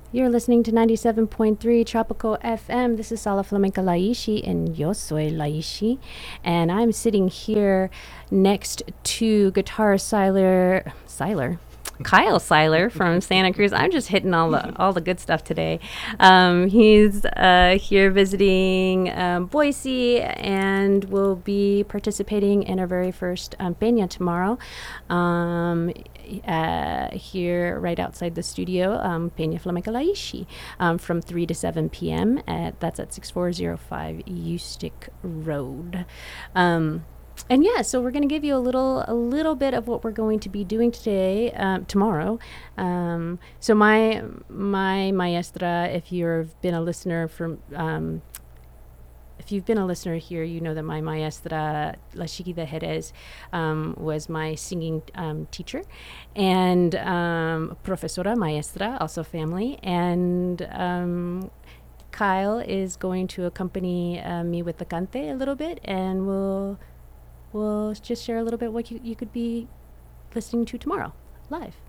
You're listening to 97.3 Tropical FM. This is Sala Flamenca Laishi, and yo soy Laishi. And I'm sitting here next to guitar Kyle Seiler from Santa Cruz. I'm just hitting all the good stuff today. He's here visiting Boise and will be participating in our very first Peña tomorrow. Here right outside the studio, Peña Flamenca Laishi, from 3 to 7 p.m. That's at 6405 Ustick Road. And yeah, so we're going to give you a little bit of what we're going to be doing tomorrow. So my maestra, if you've been a listener here, you know that my maestra, La Chiquita Jerez, was my singing teacher, and profesora, maestra, also family. And Kyle is going to accompany me with the cante a little bit, and we'll just share a little bit what you could be listening to tomorrow live.